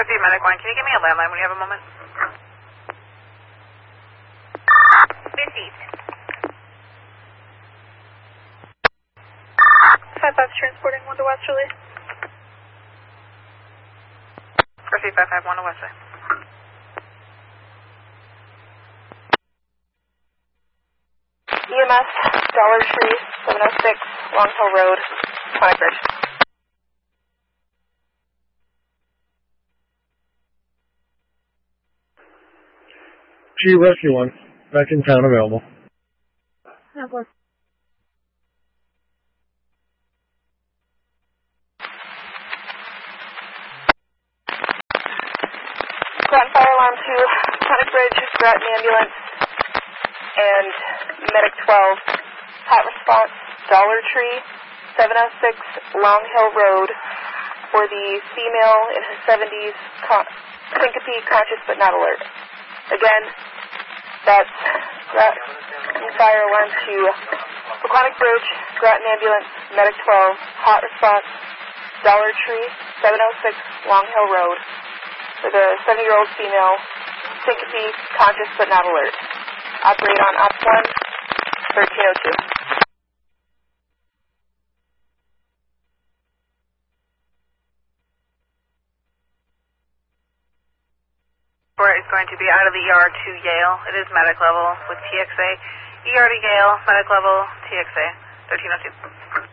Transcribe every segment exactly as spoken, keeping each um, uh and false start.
Proceed Medic one, can you give me a landline when you have a moment? Mindy's. five five transporting one to Westerly. Proceed five five one to Westerly. E M S, Dollar Tree, seven oh six, Long Hill Road, Quantic Bridge. G Rescue one, back in town available. Yeah, boy. Ground fire alarm to Quantic Bridge, Groton ambulance, and Medic twelve. Hot response, Dollar Tree, seven oh six Long Hill Road, for the female in her seventies, con syncope, conscious but not alert. Again, that's ground fire alarm to Quantic Bridge, Groton ambulance, Medic twelve. Hot response, Dollar Tree, seven oh six Long Hill Road, for the seventy-year-old female, syncope, conscious but not alert. Operate on Op one, thirteen oh two. Is going to be out of the E R to Yale. It is medic level with T X A. E R to Yale, medic level, T X A, thirteen oh two.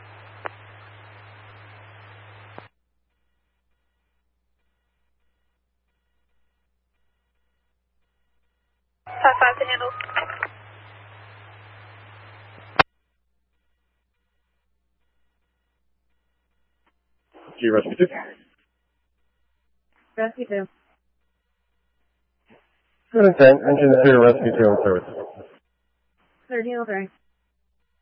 five five to handle. G Rescue two. Rescue two. Good intent, engine zero Rescue two in service. thirteen oh three.